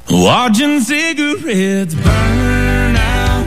Watching cigarettes burn out.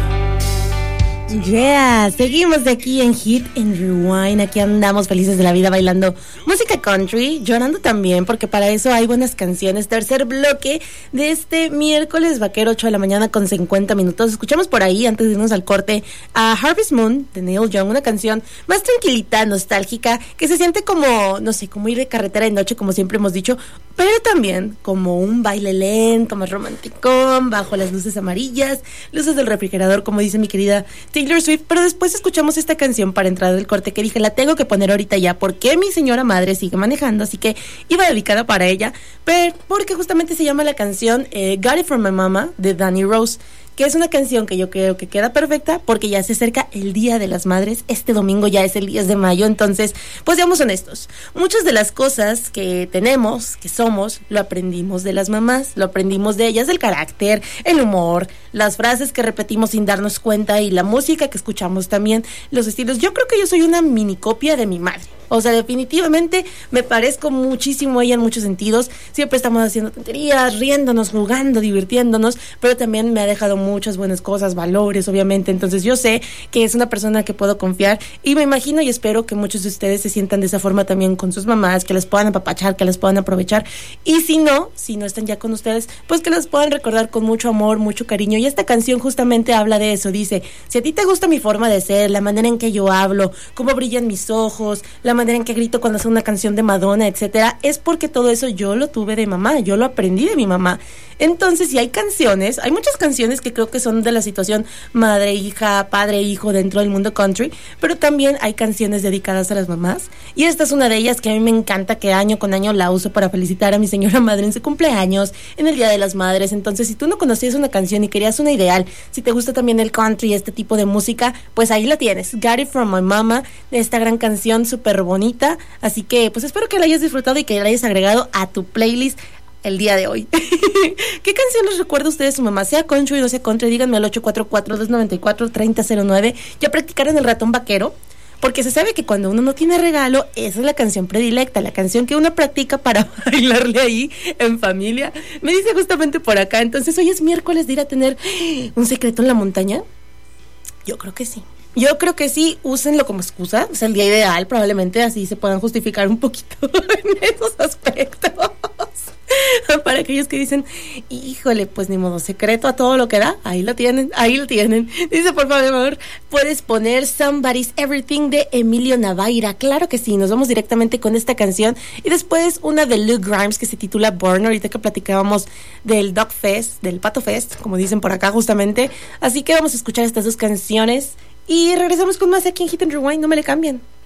Yeah, seguimos de aquí en Hit and Rewind. Aquí andamos felices de la vida bailando música country, llorando también, porque para eso hay buenas canciones. Tercer bloque de este miércoles vaquero, 8 de la mañana con 50 minutos. Escuchamos por ahí, antes de irnos al corte, a Harvest Moon de Neil Young, una canción más tranquilita, nostálgica, que se siente como, no sé, como ir de carretera de noche, como siempre hemos dicho, pero también como un baile lento, más romántico, bajo las luces amarillas, luces del refrigerador, como dice mi querida Taylor Swift. Pero después escuchamos esta canción para entrar del corte que dije, la tengo que poner ahorita ya, porque mi señora madre sigue manejando, así que iba dedicada para ella, pero porque justamente se llama la canción Got It From My Mama de Danny Rose, que es una canción que yo creo que queda perfecta porque ya se acerca el Día de las Madres. Este domingo ya es el 10 de mayo, entonces, pues seamos honestos. Muchas de las cosas que tenemos, que somos, lo aprendimos de las mamás, lo aprendimos de ellas, el carácter, el humor, las frases que repetimos sin darnos cuenta y la música que escuchamos también, los estilos. Yo creo que yo soy una mini copia de mi madre. O sea, definitivamente me parezco muchísimo a ella en muchos sentidos. Siempre estamos haciendo tonterías, riéndonos, jugando, divirtiéndonos, pero también me ha dejado muchas buenas cosas, valores, obviamente. Entonces yo sé que es una persona que puedo confiar y me imagino y espero que muchos de ustedes se sientan de esa forma también con sus mamás, que las puedan apapachar, que las puedan aprovechar. Y si no están ya con ustedes, pues que las puedan recordar con mucho amor, mucho cariño. Y esta canción justamente habla de eso. Dice, si a ti te gusta mi forma de ser, la manera en que yo hablo, cómo brillan mis ojos, la manera en que grito cuando hace una canción de Madonna, etcétera, es porque todo eso yo lo tuve de mamá, yo lo aprendí de mi mamá. Entonces, si hay canciones, hay muchas canciones que creo que son de la situación madre-hija, padre-hijo dentro del mundo country, pero también hay canciones dedicadas a las mamás, y esta es una de ellas que a mí me encanta, que año con año la uso para felicitar a mi señora madre en su cumpleaños, en el Día de las Madres. Entonces, si tú no conocías una canción y querías una ideal, si te gusta también el country y este tipo de música, pues ahí la tienes, Got It From My Mama, esta gran canción súper bonita, así que pues espero que la hayas disfrutado y que la hayas agregado a tu playlist el día de hoy. ¿Qué canción les recuerda a ustedes su mamá? Sea country o no sea country, díganme al 844-294-3009. ¿Ya practicaron el ratón vaquero? Porque se sabe que cuando uno no tiene regalo, esa es la canción predilecta, la canción que uno practica para bailarle ahí en familia. Me dice justamente por acá, entonces hoy es miércoles de ir a tener un secreto en la montaña. Yo creo que sí. Yo creo que sí, úsenlo como excusa, es el día ideal, probablemente así se puedan justificar un poquito en esos aspectos. Para aquellos que dicen, híjole, pues ni modo, secreto a todo lo que da, ahí lo tienen. Dice, por favor, puedes poner Somebody's Everything de Emilio Navaira. Claro que sí, nos vamos directamente con esta canción. Y después una de Luke Grimes que se titula Burn, ahorita que platicábamos del Dog Fest, del Pato Fest, como dicen por acá justamente. Así que vamos a escuchar estas dos canciones y regresamos con más aquí en Hit and Rewind, no me le cambien.